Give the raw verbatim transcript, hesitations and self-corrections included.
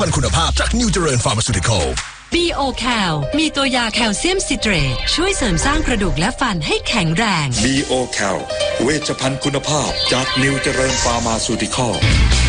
มันคุณภาพจากนิวเจริญฟาร์มาซูติคอลบี โอ แคล มีตัวยาแคลเซียมซิเตรตช่วยเสริมสร้างกระดูกและฟันให้แข็งแรงบี โอ แคล เวชภัณฑ์คุณภาพจากนิวเจริญฟาร์มาซูติคอล